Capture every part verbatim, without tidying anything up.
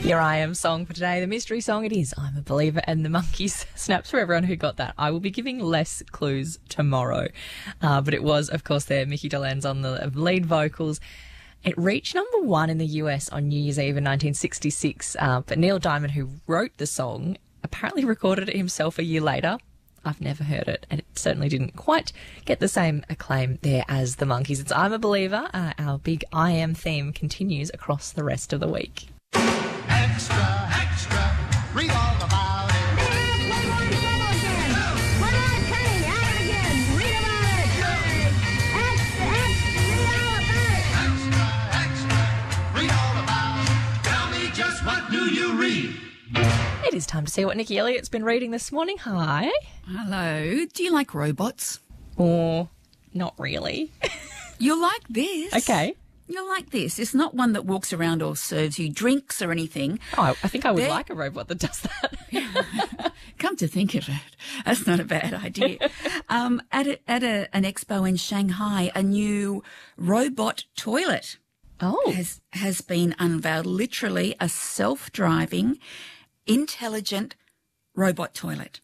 Your I Am song for today, the mystery song it is, I'm a Believer, and the Monkeys. Snaps for everyone who got that. I will be giving less clues tomorrow. Uh, but it was, of course, there, Mickey Dolenz on the lead vocals. It reached number one in the U S on New Year's Eve in nineteen sixty-six, uh, but Neil Diamond, who wrote the song, apparently recorded it himself a year later. I've never heard it, and it certainly didn't quite get the same acclaim there as the Monkeys. It's I'm a Believer. Uh, our big I Am theme continues across the rest of the week. Extra, extra, read all about it. Extra, extra, read all about it. Tell me just what do you read? It is time to see what Nikki Elliott's been reading this morning. Hi. Hello. Do you like robots? Or not really. You'll like this. Okay. You'll like this. It's not one that walks around or serves you drinks or anything. Oh, I think I would They're- like a robot that does that. Come to think of it, that's not a bad idea. um, at a, at a, an expo in Shanghai, a new robot toilet Oh. has has been unveiled. Literally a self-driving, intelligent robot toilet.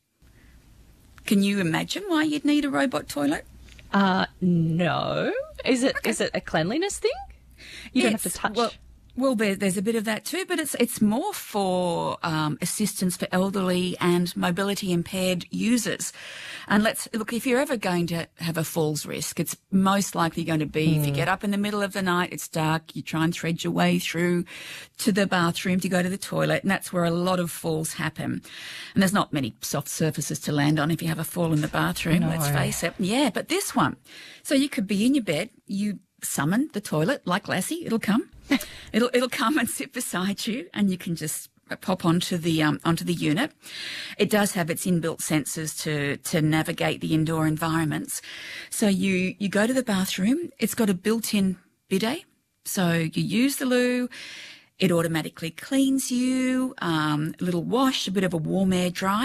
Can you imagine why you'd need a robot toilet? Uh, no. Is it? Is it a cleanliness thing? You don't have to It's- touch. Well, well there, there's a bit of that too, but it's it's more for um, assistance for elderly and mobility impaired users. And let's look, if you're ever going to have a falls risk, it's most likely going to be if you get up in the middle of the night, it's dark, you try and thread your way through to the bathroom to go to the toilet, and that's where a lot of falls happen. And there's not many soft surfaces to land on if you have a fall in the bathroom, let's face it. Yeah, but this one, so you could be in your bed, you summon the toilet like Lassie, it'll come. It'll it'll come and sit beside you, and you can just pop onto the um, onto the unit. It does have its inbuilt sensors to to navigate the indoor environments. So you you go to the bathroom. It's got a built-in bidet, so you use the loo. It automatically cleans you. Um, a little wash, a bit of a warm air dry.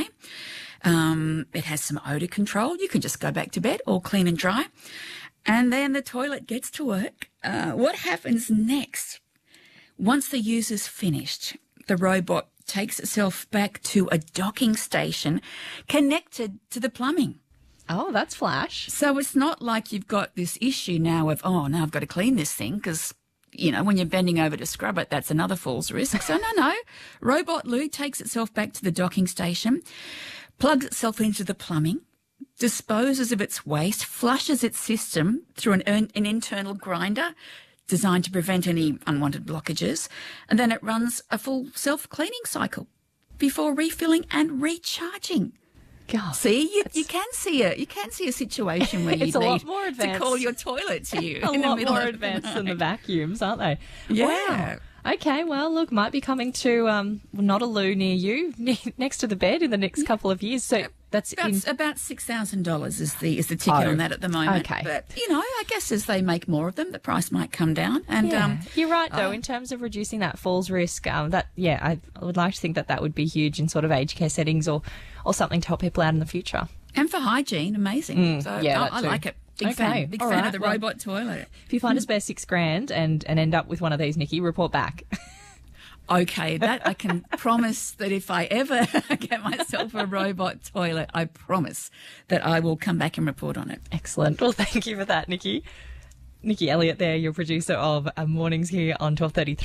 Um, it has some odour control. You can just go back to bed, all clean and dry. And then the toilet gets to work. Uh, what happens next? Once the user's finished, the robot takes itself back to a docking station connected to the plumbing. Oh, that's flash. So it's not like you've got this issue now of, oh, now I've got to clean this thing because, you know, when you're bending over to scrub it, that's another falls risk. So no, no. Robot loo takes itself back to the docking station, plugs itself into the plumbing, disposes of its waste, flushes its system through an, an internal grinder designed to prevent any unwanted blockages, and then it runs a full self-cleaning cycle before refilling and recharging. God, See, you, you can see it. You can see a situation where you It's a lot need more to advanced. call your toilet to you a in the lot middle more of advanced the than the night. vacuums, aren't they? Yeah. Wow. Okay, well, look, might be coming to um, well, not a loo near you, next to the bed in the next couple of years. So that's About, in. about six thousand dollars is the is the ticket Oh, on that at the moment. okay. But you know, I guess as they make more of them, the price might come down. And Yeah. um, You're right, though, uh, in terms of reducing that falls risk. Um, that yeah, I, I would like to think that that would be huge in sort of aged care settings or or something to help people out in the future. and for hygiene, amazing. so yeah, I, that I too. like it. Big Okay, fan. Big all fan right, of the well- robot toilet. If you find a spare six grand and and end up with one of these, Nikki, report back. Okay, that I can promise that if I ever get myself a robot toilet, I promise that I will come back and report on it. Excellent. Well, thank you for that, Nikki. Nikki Elliott there, your producer of uh, Mornings here on twelve thirty-three.